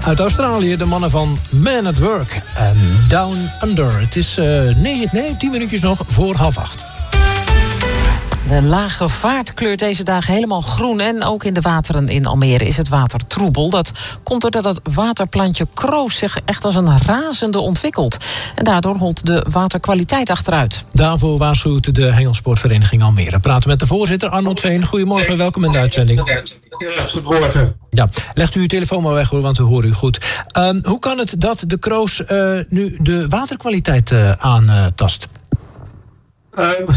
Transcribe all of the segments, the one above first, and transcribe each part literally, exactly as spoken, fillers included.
Uit Australië, de mannen van Man at Work en Down Under. Het is uh, nee, nee, tien minuutjes nog voor half acht. De lage vaart kleurt deze dagen helemaal groen. En ook in de wateren in Almere is het water troebel. Dat komt doordat het waterplantje Kroos zich echt als een razende ontwikkelt. En daardoor holt de waterkwaliteit achteruit. Daarvoor waarschuwt de Hengelsportvereniging Almere. Praten met de voorzitter Arnold Veen. Goedemorgen, welkom in de uitzending. Ja, goedemorgen. Ja, legt u uw telefoon maar weg hoor, want we horen u goed. Um, hoe kan het dat de Kroos uh, nu de waterkwaliteit uh, aantast? Um,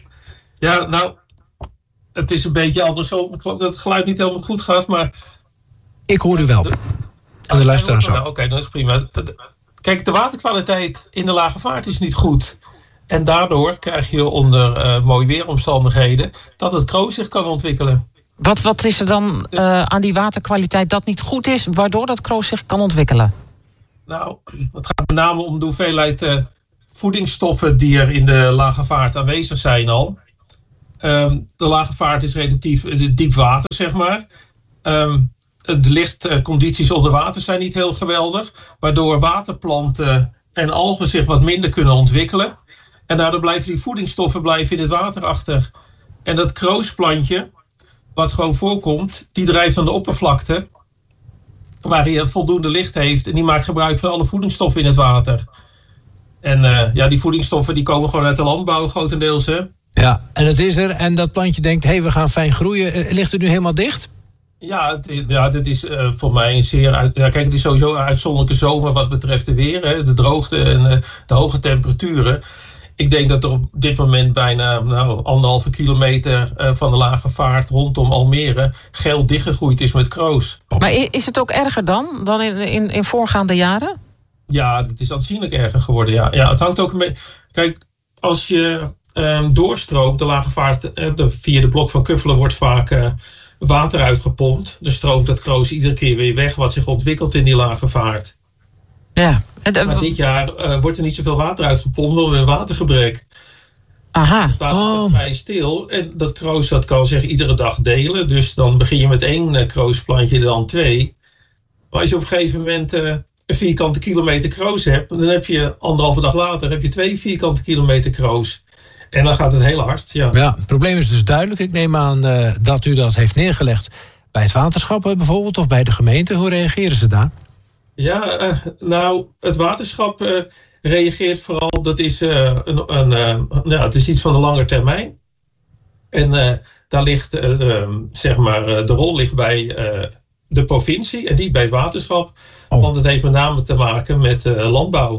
ja, nou, het is een beetje andersom. Ik geloof dat het geluid niet helemaal goed gaat, maar... Ik hoor u wel. De, en de luisteraars ook. Oké, okay, dat is prima. Kijk, de waterkwaliteit in de lage vaart is niet goed. En daardoor krijg je onder uh, mooie weeromstandigheden dat het Kroos zich kan ontwikkelen. Wat, wat is er dan uh, aan die waterkwaliteit dat niet goed is, waardoor dat Kroos zich kan ontwikkelen? Nou, het gaat met name om de hoeveelheid uh, voedingsstoffen die er in de lage vaart aanwezig zijn al. Um, de lage vaart is relatief uh, diep water, zeg maar. Um, de lichtcondities onder water zijn niet heel geweldig, waardoor waterplanten en algen zich wat minder kunnen ontwikkelen. En daardoor blijven die voedingsstoffen blijven in het water achter. En dat Kroosplantje, wat gewoon voorkomt, die drijft aan de oppervlakte, waar hij voldoende licht heeft, en die maakt gebruik van alle voedingsstoffen in het water. En uh, ja, die voedingsstoffen die komen gewoon uit de landbouw grotendeels, hè. Ja, en het is er, en dat plantje denkt, hé, hey, we gaan fijn groeien. Uh, ligt het nu helemaal dicht? Ja, het, ja dit is uh, voor mij een zeer... Uit, ja, kijk, het is sowieso een uitzonderlijke zomer wat betreft de weer, hè, de droogte en uh, de hoge temperaturen. Ik denk dat er op dit moment bijna nou, anderhalve kilometer uh, van de lage vaart rondom Almere geel dichtgegroeid is met Kroos. Maar is het ook erger dan, dan in, in, in voorgaande jaren? Ja, het is aanzienlijk erger geworden, ja. Ja, het hangt ook een beetje... Kijk, als je um, doorstroomt, de lage vaart, uh, de, via de blok van Kuffelen wordt vaak uh, water uitgepompt. Dus stroomt dat Kroos iedere keer weer weg wat zich ontwikkelt in die lage vaart. Ja. Maar dit jaar uh, wordt er niet zoveel water uitgepompt door een watergebrek. Aha. Het water staat oh. vrij stil. En dat Kroos dat kan zich iedere dag delen. Dus dan begin je met één uh, Kroosplantje, dan twee. Maar als je op een gegeven moment uh, een vierkante kilometer Kroos hebt, dan heb je anderhalve dag later heb je twee vierkante kilometer Kroos. En dan gaat het heel hard. Ja, ja, het probleem is dus duidelijk. Ik neem aan uh, dat u dat heeft neergelegd bij het waterschap bijvoorbeeld, of bij de gemeente. Hoe reageren ze daar? Ja, uh, nou, het waterschap uh, reageert vooral, dat is, uh, een, een, uh, nou, het is iets van de lange termijn. En uh, daar ligt, uh, uh, zeg maar, uh, de rol ligt bij uh, de provincie en niet bij het waterschap. Oh. Want het heeft met name te maken met uh, landbouw.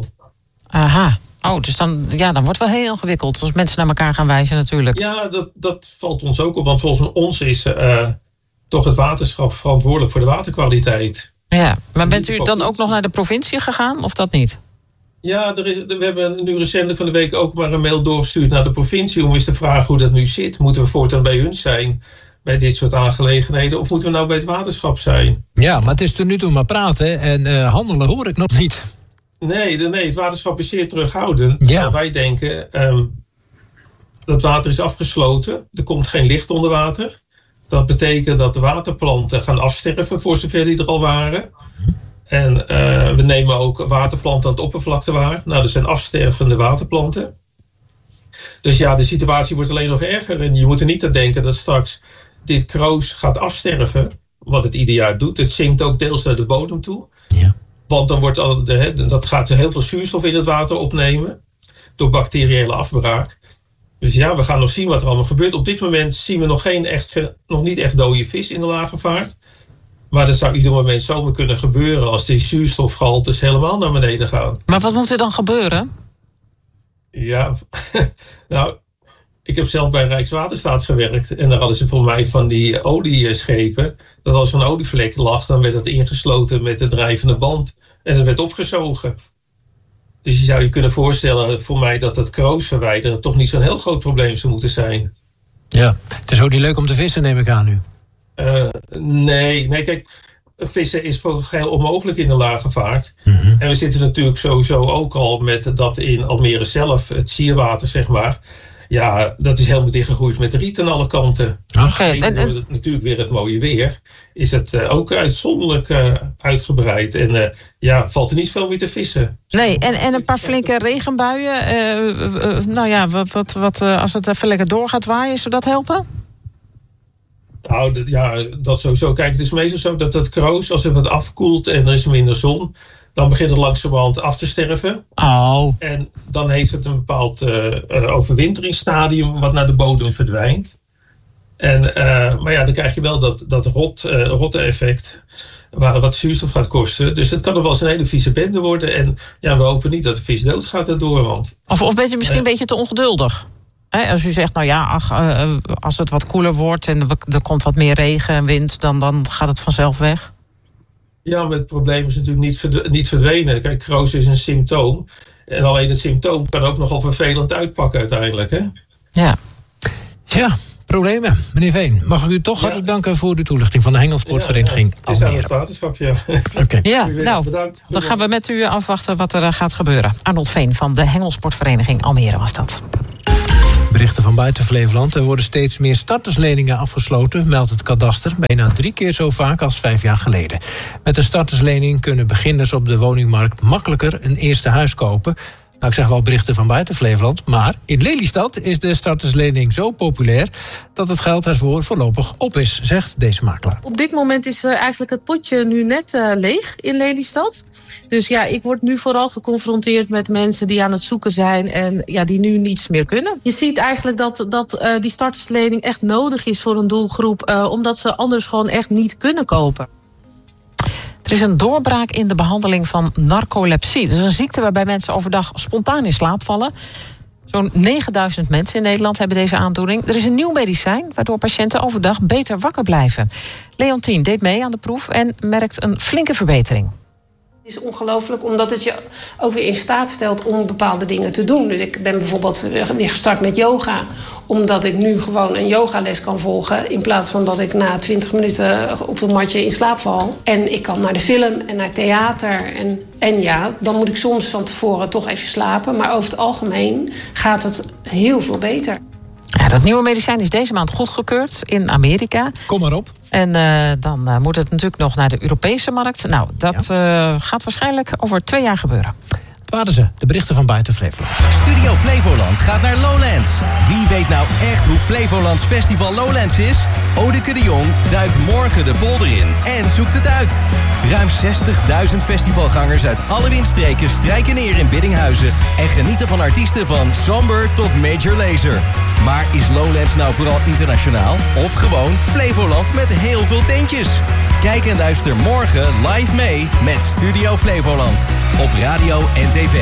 Aha. Oh, dus dan, ja, dan wordt het wel heel ingewikkeld als mensen naar elkaar gaan wijzen natuurlijk. Ja, dat, dat valt ons ook op, want volgens ons is uh, toch het waterschap verantwoordelijk voor de waterkwaliteit. Ja, maar bent u dan ook nog naar de provincie gegaan, of dat niet? Ja, er is, we hebben nu recentelijk van de week ook maar een mail doorgestuurd naar de provincie om eens te vragen hoe dat nu zit. Moeten we voortaan bij hun zijn, bij dit soort aangelegenheden, of moeten we nou bij het waterschap zijn? Ja, maar het is tot nu toe maar praten en uh, handelen hoor ik nog niet. Nee, nee, het waterschap is zeer terughoudend. Ja. Wij denken, um, dat water is afgesloten, er komt geen licht onder water. Dat betekent dat de waterplanten gaan afsterven voor zover die er al waren. En uh, we nemen ook waterplanten aan het oppervlakte waar. Nou, er zijn afstervende waterplanten. Dus ja, de situatie wordt alleen nog erger. En je moet er niet aan denken dat straks dit Kroos gaat afsterven. Wat het ieder jaar doet. Het zinkt ook deels naar de bodem toe. Ja. Want dan wordt al de, he, dat gaat heel veel zuurstof in het water opnemen. Door bacteriële afbraak. Dus ja, we gaan nog zien wat er allemaal gebeurt. Op dit moment zien we nog, geen echt, nog niet echt dode vis in de lage vaart. Maar dat zou ieder moment zomaar kunnen gebeuren als die zuurstofgehaltes helemaal naar beneden gaan. Maar wat moet er dan gebeuren? Ja, nou, ik heb zelf bij Rijkswaterstaat gewerkt. En daar hadden ze voor mij van die olieschepen. Dat als er een olievlek lag, dan werd dat ingesloten met de drijvende band. En dat werd opgezogen. Dus je zou je kunnen voorstellen voor mij dat het Kroos verwijderen toch niet zo'n heel groot probleem zou moeten zijn. Ja, het is ook niet leuk om te vissen, neem ik aan nu. Uh, nee, nee, kijk, vissen is voor geheel onmogelijk in de lage vaart. Mm-hmm. En we zitten natuurlijk sowieso ook al met dat in Almere zelf, het sierwater zeg maar. Ja, dat is helemaal dichtgegroeid met riet aan alle kanten. Okay. En, en... Natuurlijk weer het mooie weer. Is het uh, ook uitzonderlijk uh, uitgebreid. En uh, ja, valt er niet veel meer te vissen. Nee, en, en een paar flinke regenbuien. Uh, uh, nou ja, wat, wat, wat, uh, als het even lekker door gaat waaien, zou dat helpen? Nou, ja, dat sowieso. Kijk, het is meestal zo dat dat kroos, als het wat afkoelt en er is minder zon, dan begint het langzamerhand af te sterven. Oh. En dan heeft het een bepaald uh, uh, overwinteringsstadium wat naar de bodem verdwijnt. En, uh, maar ja, dan krijg je wel dat, dat rot, uh, rotte effect, waar wat zuurstof gaat kosten. Dus het kan nog wel eens een hele vieze bende worden. En ja, we hopen niet dat de vis doodgaat daardoor. Want, of, of bent u misschien uh, een beetje te ongeduldig? He, als u zegt, nou ja, ach, uh, als het wat koeler wordt en er komt wat meer regen en wind, dan, dan gaat het vanzelf weg. Ja, maar het probleem is natuurlijk niet, verdw- niet verdwenen. Kijk, kroos is een symptoom. En alleen het symptoom kan ook nogal vervelend uitpakken uiteindelijk. Hè? Ja. Ja, problemen. Meneer Veen, mag ik u toch ja. hartelijk danken voor de toelichting van de Hengelsportvereniging ja, ja. Het is aan het waterschap, ja. Oké. Okay. Ja, nou, bedankt. Dan gaan we met u afwachten wat er gaat gebeuren. Arnold Veen van de Hengelsportvereniging Almere was dat. Berichten van buiten Flevoland. Er worden steeds meer startersleningen afgesloten, meldt het kadaster. Bijna drie keer zo vaak als vijf jaar geleden. Met een starterslening kunnen beginners op de woningmarkt makkelijker een eerste huis kopen. Nou, ik zeg wel berichten van buiten Flevoland, maar in Lelystad is de starterslening zo populair dat het geld ervoor voorlopig op is, zegt deze makelaar. Op dit moment is uh, eigenlijk het potje nu net uh, leeg in Lelystad. Dus ja, ik word nu vooral geconfronteerd met mensen die aan het zoeken zijn en ja, die nu niets meer kunnen. Je ziet eigenlijk dat, dat uh, die starterslening echt nodig is voor een doelgroep, uh, omdat ze anders gewoon echt niet kunnen kopen. Er is een doorbraak in de behandeling van narcolepsie. Dat is een ziekte waarbij mensen overdag spontaan in slaap vallen. Zo'n negenduizend mensen in Nederland hebben deze aandoening. Er is een nieuw medicijn waardoor patiënten overdag beter wakker blijven. Leontien deed mee aan de proef en merkt een flinke verbetering. Het is ongelooflijk, omdat het je ook weer in staat stelt om bepaalde dingen te doen. Dus ik ben bijvoorbeeld weer gestart met yoga, omdat ik nu gewoon een yogales kan volgen, in plaats van dat ik na twintig minuten op een matje in slaap val. En ik kan naar de film en naar theater. En, en ja, dan moet ik soms van tevoren toch even slapen. Maar over het algemeen gaat het heel veel beter. Ja, dat nieuwe medicijn is deze maand goedgekeurd in Amerika. Kom maar op. En uh, dan uh, moet het natuurlijk nog naar de Europese markt. Nou, dat ja. uh, gaat waarschijnlijk over twee jaar gebeuren. Dat waren ze, de berichten van buiten Flevoland. Studio Flevoland gaat naar Lowlands. Wie weet nou echt hoe Flevolands Festival Lowlands is? Odeke de Jong duikt morgen de polder in en zoekt het uit. Ruim zestigduizend festivalgangers uit alle windstreken strijken neer in Biddinghuizen en genieten van artiesten van Somber tot Major Lazer. Maar is Lowlands nou vooral internationaal of gewoon Flevoland met heel veel tentjes? Kijk en luister morgen live mee met Studio Flevoland op radio en tv.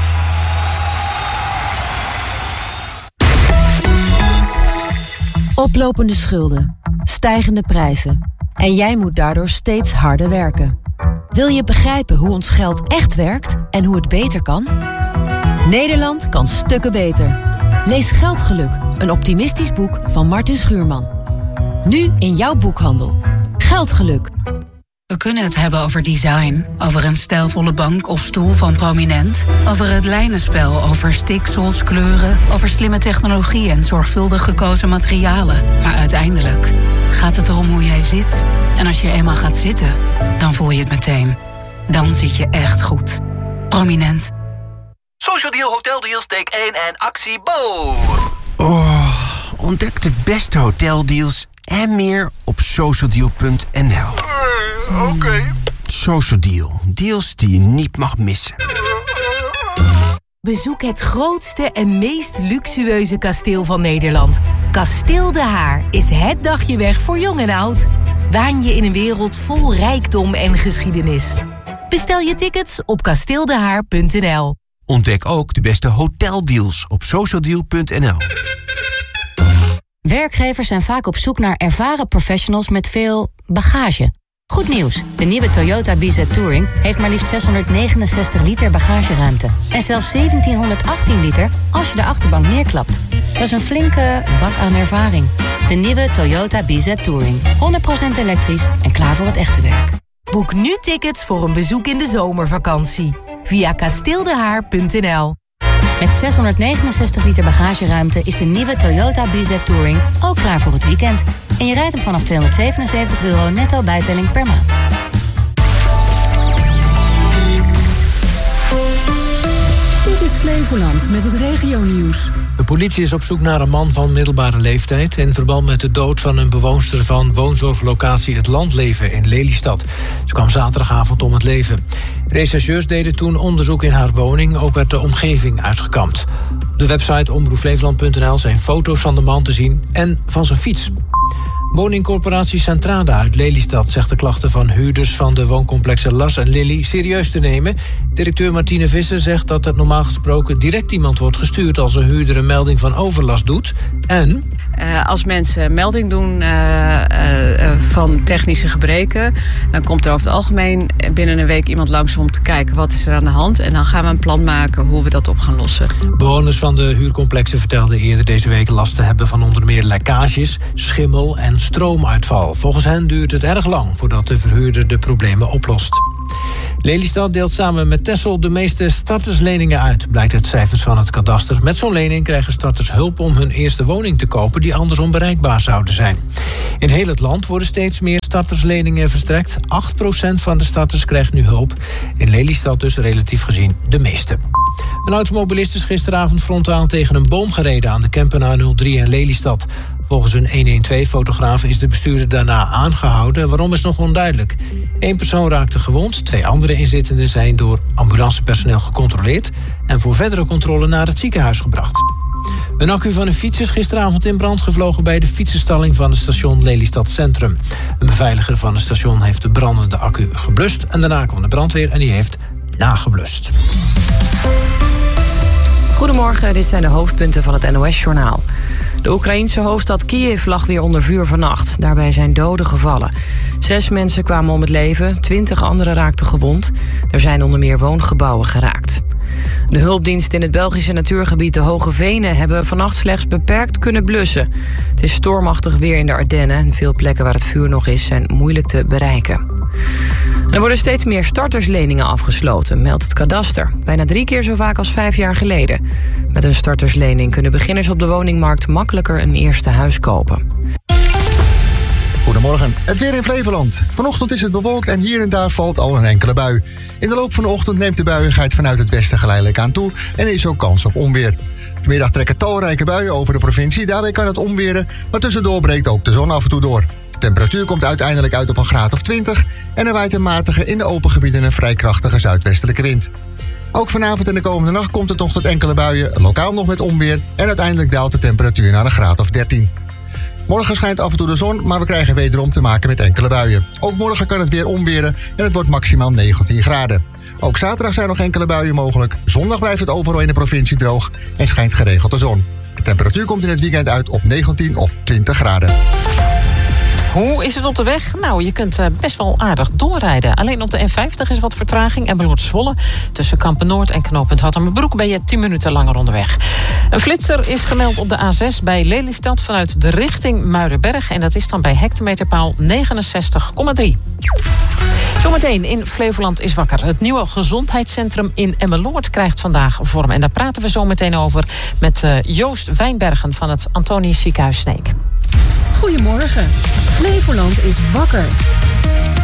Oplopende schulden, stijgende prijzen en jij moet daardoor steeds harder werken. Wil je begrijpen hoe ons geld echt werkt en hoe het beter kan? Nederland kan stukken beter. Lees Geldgeluk, een optimistisch boek van Martin Schuurman. Nu in jouw boekhandel. Geldgeluk. We kunnen het hebben over design, over een stijlvolle bank of stoel van Prominent, over het lijnenspel, over stiksels, kleuren, over slimme technologie en zorgvuldig gekozen materialen. Maar uiteindelijk gaat het erom hoe jij zit. En als je eenmaal gaat zitten, dan voel je het meteen. Dan zit je echt goed. Prominent. Social Deal Hotel Deals, take één en actie Bo. Oh, ontdek de beste hoteldeals en meer op socialdeal punt n l. Uh, Oké. Okay. Social Deal. Deals die je niet mag missen. Bezoek het grootste en meest luxueuze kasteel van Nederland. Kasteel De Haar is het dagje weg voor jong en oud. Waan je in een wereld vol rijkdom en geschiedenis. Bestel je tickets op kasteeldehaar punt n l. Ontdek ook de beste hoteldeals op socialdeal punt n l. Werkgevers zijn vaak op zoek naar ervaren professionals met veel bagage. Goed nieuws, de nieuwe Toyota B Z Touring heeft maar liefst zeshonderdnegenenzestig liter bagageruimte. En zelfs zeventienhonderdachttien liter als je de achterbank neerklapt. Dat is een flinke bak aan ervaring. De nieuwe Toyota B Z Touring. honderd procent elektrisch en klaar voor het echte werk. Boek nu tickets voor een bezoek in de zomervakantie. Via kasteeldehaar punt n l. Met zeshonderdnegenenzestig liter bagageruimte is de nieuwe Toyota B Z Touring ook klaar voor het weekend. En je rijdt hem vanaf tweehonderdzevenenzeventig euro netto bijtelling per maand. Flevoland met het regionieuws. De politie is op zoek naar een man van middelbare leeftijd in verband met de dood van een bewoonster van woonzorglocatie Het Landleven in Lelystad. Ze kwam zaterdagavond om het leven. Rechercheurs deden toen onderzoek in haar woning, ook werd de omgeving uitgekampt. Op de website omroep flevoland punt n l zijn foto's van de man te zien en van zijn fiets. Woningcorporatie Centrada uit Lelystad zegt de klachten van huurders van de wooncomplexen Las en Lily serieus te nemen. Directeur Martine Visser zegt dat er normaal gesproken direct iemand wordt gestuurd als een huurder een melding van overlast doet. En Uh, als mensen melding doen uh, uh, van technische gebreken, dan komt er over het algemeen binnen een week iemand langs om te kijken wat is er aan de hand. En dan gaan we een plan maken hoe we dat op gaan lossen. Bewoners van de huurcomplexen vertelden eerder deze week last te hebben van onder meer lekkages, schimmel en stroomuitval. Volgens hen duurt het erg lang voordat de verhuurder de problemen oplost. Lelystad deelt samen met Texel de meeste startersleningen uit, blijkt uit cijfers van het kadaster. Met zo'n lening krijgen starters hulp om hun eerste woning te kopen die anders onbereikbaar zouden zijn. In heel het land worden steeds meer startersleningen verstrekt. acht procent van de starters krijgt nu hulp. In Lelystad dus relatief gezien de meeste. Een automobilist is gisteravond frontaal tegen een boom gereden aan de Kempenaar nul drie in Lelystad. Volgens een honderdtwaalf-fotograaf is de bestuurder daarna aangehouden. Waarom is nog onduidelijk. Eén persoon raakte gewond. Twee andere inzittenden zijn door ambulancepersoneel gecontroleerd en voor verdere controle naar het ziekenhuis gebracht. Een accu van een fiets is gisteravond in brand gevlogen bij de fietsenstalling van het station Lelystad Centrum. Een beveiliger van het station heeft de brandende accu geblust en daarna kwam de brandweer en die heeft nageblust. Goedemorgen, dit zijn de hoofdpunten van het N O S-journaal. De Oekraïense hoofdstad Kiev lag weer onder vuur vannacht. Daarbij zijn doden gevallen. Zes mensen kwamen om het leven, twintig anderen raakten gewond. Er zijn onder meer woongebouwen geraakt. De hulpdiensten in het Belgische natuurgebied de Hoge Venen hebben vannacht slechts beperkt kunnen blussen. Het is stormachtig weer in de Ardennen en veel plekken waar het vuur nog is zijn moeilijk te bereiken. Er worden steeds meer startersleningen afgesloten, meldt het kadaster. Bijna drie keer zo vaak als vijf jaar geleden. Met een starterslening kunnen beginners op de woningmarkt makkelijker een eerste huis kopen. Goedemorgen, het weer in Flevoland. Vanochtend is het bewolkt en hier en daar valt al een enkele bui. In de loop van de ochtend neemt de buiigheid vanuit het westen geleidelijk aan toe en er is ook kans op onweer. Vanmiddag trekken talrijke buien over de provincie, daarbij kan het onweren, maar tussendoor breekt ook de zon af en toe door. De temperatuur komt uiteindelijk uit op een graad of twintig en er waait een matige, in de open gebieden een vrij krachtige zuidwestelijke wind. Ook vanavond en de komende nacht komt het nog tot enkele buien, lokaal nog met onweer en uiteindelijk daalt de temperatuur naar een graad of dertien. Morgen schijnt af en toe de zon, maar we krijgen wederom te maken met enkele buien. Ook morgen kan het weer onweren en het wordt maximaal negentien graden. Ook zaterdag zijn nog enkele buien mogelijk. Zondag blijft het overal in de provincie droog en schijnt geregeld de zon. De temperatuur komt in het weekend uit op negentien of twintig graden. Hoe is het op de weg? Nou, je kunt best wel aardig doorrijden. Alleen op de N vijftig is wat vertraging. En bij Zwolle tussen Kampen-Noord en knooppunt Hattemerbroek ben je tien minuten langer onderweg. Een flitser is gemeld op de A zes bij Lelystad vanuit de richting Muidenberg. En dat is dan bij hectometerpaal negenenzestig komma drie. Zometeen in Flevoland is wakker. Het nieuwe gezondheidscentrum in Emmeloord krijgt vandaag vorm. En daar praten we zo meteen over met uh, Joost Wijnbergen van het Antonius Ziekenhuis Sneek. Goedemorgen. Flevoland is wakker.